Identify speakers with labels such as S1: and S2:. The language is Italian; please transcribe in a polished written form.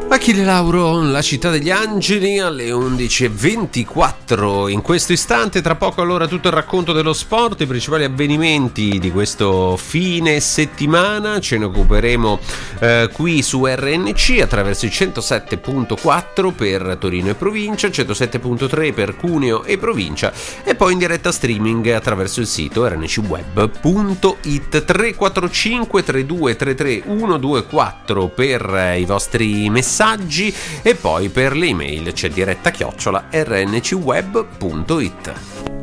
S1: Achille Lauro, La città degli angeli, alle 11.24 in questo istante. Tra poco allora tutto il racconto dello sport, i principali avvenimenti di questo fine settimana. Ce ne occuperemo qui su RNC attraverso il 107.4 per Torino e provincia, 107.3 per Cuneo e provincia, e poi in diretta streaming attraverso il sito rncweb.it. 345 3233 124 per i vostri messaggi, e poi per le email c'è diretta @rncweb.it.